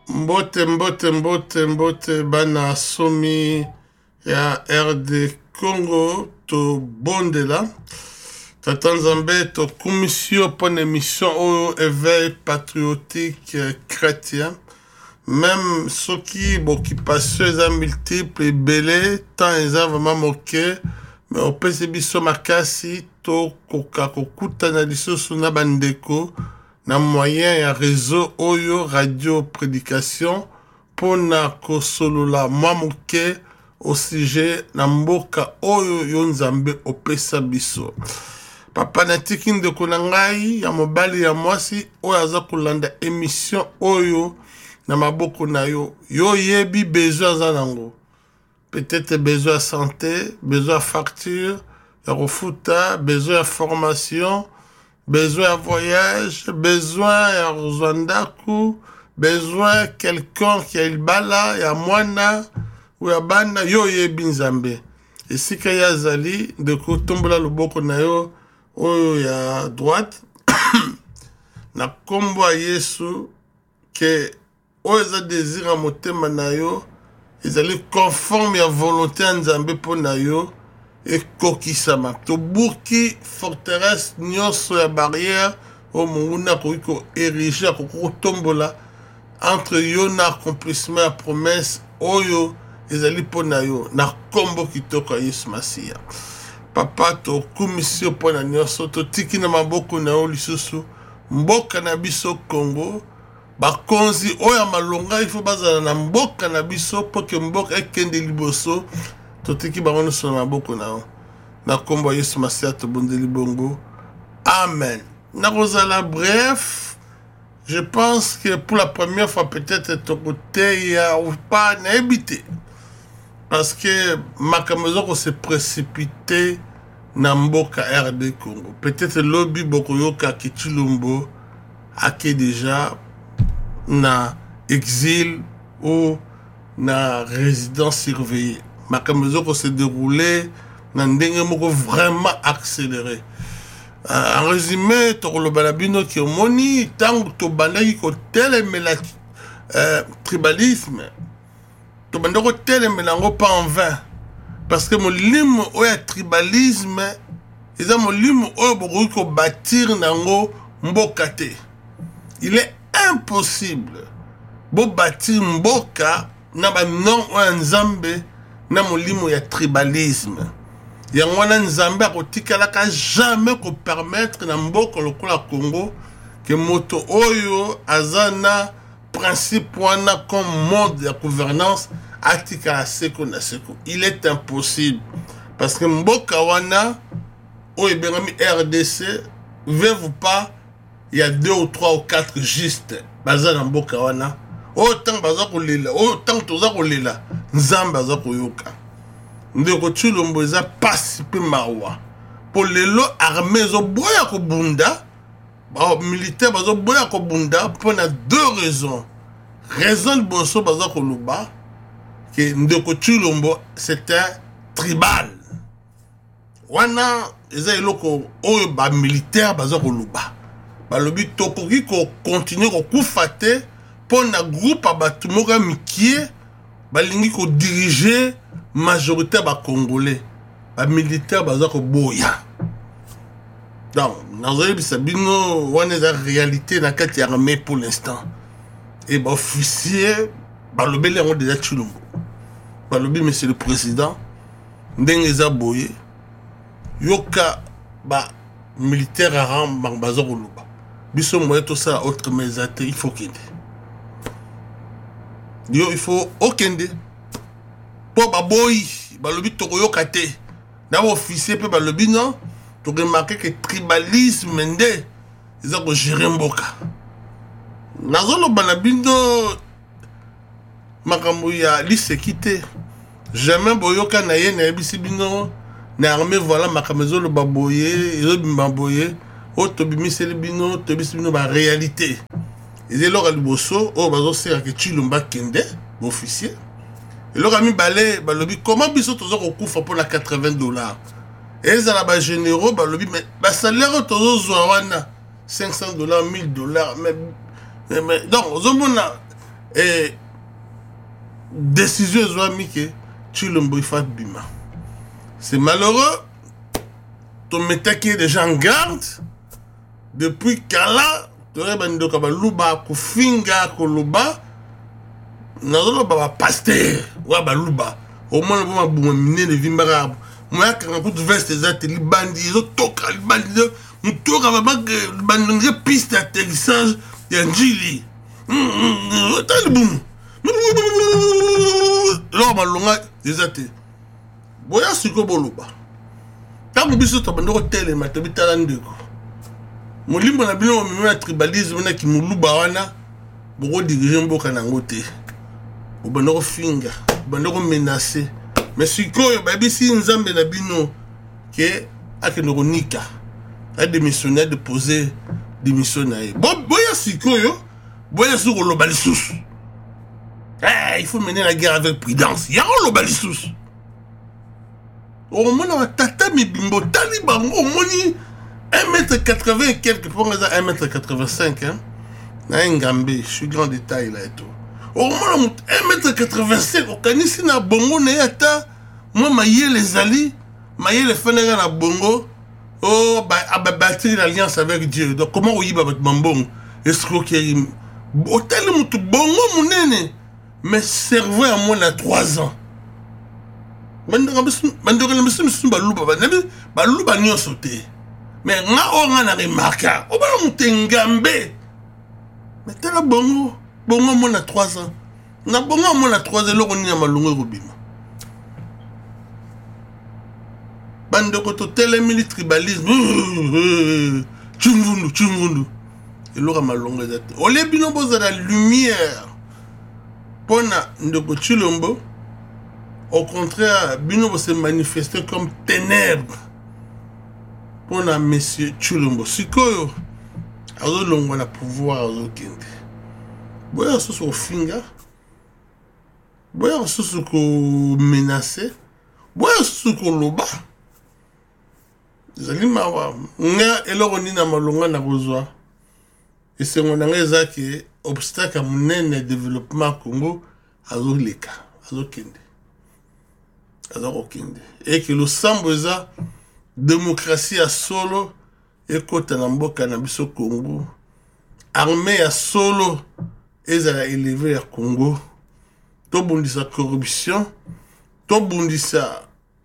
Mbote bana somi ya RD Congo to bondela Tata Nzambe to commission pour une émission au éveil patriotique chrétien même ceux qui passent les multiples belé tant ils ont vraiment moqué mais au PCB makasi to koka kokuta na lisusu na bandeko na moyen ya réseau oyo radio prédication pona kosolola mwa moke au sujet na mboka oyo yo Nzambe opesa biso papa natiki ndeko na ngai ya mobali ya mwasi oyo aza kolanda émission oyo na maboko na yo yo yebi besoin aza nango peut-être besoin de santé besoin de facture ya kofuta besoin de formation besoin de voyage, besoin de Rwandako, besoin de quelqu'un qui a il bala, ya mwana, ou ya bana, yo ye binzambe. Et si kaya zali, de kotombola loboko na yo, oyo ya droite, na kombo a Yesu, que oyo za désir a motema na yo, ezali conforme ya volonté ya Nzambe po na yo, et kokisama to buki forteresse nyonso ya barrière o munguna ko ériger ko tombola entre yo na accomplissement ya promesse oyo ezali pona yo na kombo kitoko ya Yesu Masia papa to commission pona nyonso to tiki na maboko na yo lisusu mboka na biso Congo bakonzi oyo malonga il faut bazala na mboka na biso po ke mboka ekende liboso totiki bango so na maboko na yo na kombo Yesu Masia to bondeli bongo amen na kozala bref je pense que pour la première fois peut-être ton côté ya ou pas na habité parce que makamezo ko se précipiter na mboka RD Congo peut-être lobby boko yoka Kitulumbo ake déjà na exil ou na résidence surveillée makamezo ko se dérouler na ndenge moko vraiment accéléré en résumé to lo balabino ki omoni tango to bandaki ko telemela tribalisme to bandako telemela ngo pas en vain parce que molimo oya tribalisme eza molimo oyo bokoki ko bâtir nango mboka te il est impossible bo bâtir mboka na ba non oya Nzambe na molimo ya tribalisme yango wana Nzambe akotikalaka jamais ko permettre na mboka lokola Congo que moto oyo azana principe wana comme mode de gouvernance atikala seko na seko il est impossible parce que mboka wana oyo bengami RDC veut pas il y a 2 ou 3 ou 4 juste bazana mboka wana autant baza kolela autant toza kolela Nzambe aza koyoka ndeko Chilombo eza pasi pe mawa po lelo armée zo boya ko bunda ba militaire bazo boya ko bunda pour na 2 raisons raison boso baza ko luba que ndeko Chilombo c'était tribal wana eza eloko oyo ba militaire baza ko luba ba lobi tokoki ko continuer ko kufate pour na groupe abatu moka mikie balingi ko diriger majorité ba congolais ba militaire baza ko boya donc nazali bisabino wana za réalité na kati ya armée pour l'instant et ba officier ba lobele ngo déjà Chilombo ba lobi monsieur le président ndenge za boye yoka ba militaire rang baza ko luba biso moye to ça autre mais il faut qu'il yo il faut okende po baboy balobi tokoyoka te na officier pe balobi non to remarquer que tribalisme nde eza ko gérer mboka nazolo bana bindo makambo ya lisekite jamais boyoka na ye na bisi bino na armée voilà makamezo lo baboye ezo bimbaboye o to bimiseli bino to bisi bino ba réalité ezelo liboso o bazo sera ke Chilombo kende officier et le rami balé balobi comment biso tozo ko kufa pour la $80 et ça la ba généraux balobi mais ba salaire tozo zwa wana $500 $1000 mais donc ozomona et décision ezwami ke Tshilombo ifa bima. C'est malheureux. Ton metaki est déjà en garde. Depuis Kala, tu aurais bandi kabaluba kufinga koloba. Nazoloba ba pasteur wa baluba. Au moins le moment bouma mine de vimbara. Moi quand on veste des ateliers bandi, ils toka les bandi, on toka ba bandi piste d'atterrissage et un jili. T'as le boum. Là ma longa des ateliers. Boya siko boloba. Tant biso to bando tele matobi talandeko. Molimbo na bino na tribalisme na ki muluba wana boko diriger mboka nango te. Bando finga, bando menacer. Mais sikoyo babisi nzambe na bino ke akeno nika. A démissionné de poser démission na ye. Boya sikoyo, boya siko lo balisusu. Il faut mener la guerre avec prudence. Ya lo balisusu. Au moins, on a tata mi bimbo taliban. Au moins, 1m80 et quelques. Pour 1m85. Hein. Na Ngambe, je suis grand détail là et tout. Au moins, 1m85. Au canisi na bongo na yata. Moi, maïe les ali. Maïe les fenêtres na bongo. Oh, bah, bâtir l'alliance avec Dieu. Donc, comment on y va avec Mambong? Escroquerie. Au tel moutou bongo, mon nene. Mais cerveau à moi, à 3 ans. Baluba nyonso te. Mais nga on a remarqué. O ba mutengambe. Mais tela bongo mon a 3 ans. Na bongo mon a 3 ans lo ni malungo robima. Bando ko to tele tribalisme. Chungundu. Et lo malungo zate. O le bino boza la lumière. Pona ndoko Tshilombo. Au contraire, Bino va se manifester comme ténèbres pour la monsieur Tshilombo. Sikoyo, azo longo na pouvoir azo kende. Boya soso au finga, boya soso ko menacer, boya soso ko loba. Zali mawa, nga eloko ni na malonga na kozwa. Et c'est mon angeza qui obstacle à mon développement Congo azo leka, azo kende. Et que le samboza démocratie à solo et kota na mboka na biso Congo armée à solo et à élever à Congo to bundisa corruption to bundisa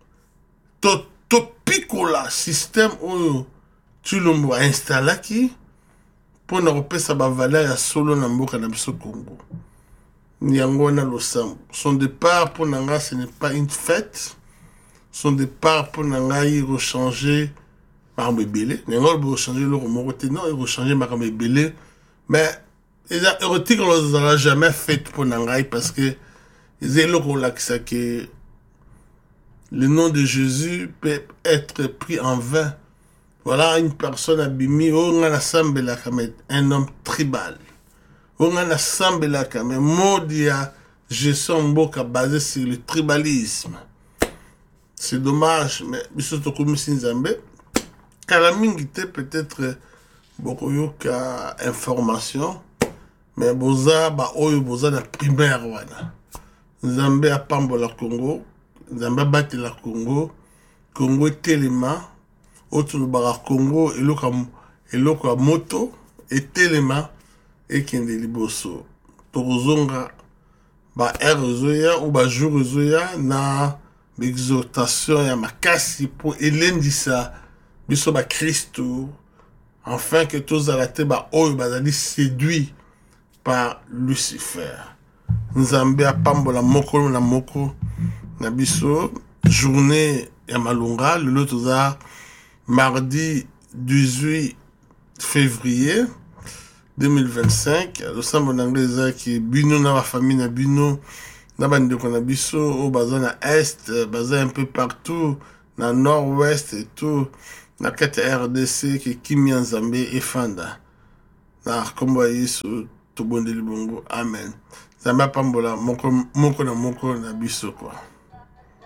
to picola système où Tshilombo a installé qui pour na repesa ba valeur à solo na mboka na biso Congo. Nyangona Losam. Son départ pour Nanga, ce n'est pas une fête. Son départ pour Nanga, il rechanger par Mébélé. Nanga, il rechanger le Romoroté. Non, il rechanger par Mébélé. Mais, les érotiques, on ne l'a jamais fait pour Nanga parce que, ils ont le rôle que le nom de Jésus peut être pris en vain. Voilà une personne abîmée, on a un homme tribal. On a assemblé là quand même modia gestion mboka basé sur le tribalisme. C'est dommage, mais biso comme Nzambe kalamingi te peut-être beaucoup yoka information, mais boza ba oyo boza na primaire wana. Nzambe a pambola Congo, Nzambe bati la Congo telema autour bara Congo eloko moto et telema et kende liboso tozonga ba erozoya ou ba jourzoya na l'exhortation ya makasi pour elendisa biso ba Christo afin que tous alate ba oyo bazali séduit par Lucifer. Nzambe apambola mokolo na moko na biso journée ya malunga le toza mardi 18 février 2025, le sambo d'anglais qui bino na ma famille na bino na bande ko na biso au baza na est, baza un peu partout na nord-ouest et tout na kati RDC qui Kimi Nzambe et Fanda na kombo Yesu to bondeli bongo amen. Nzambe pambola moko na biso quoi.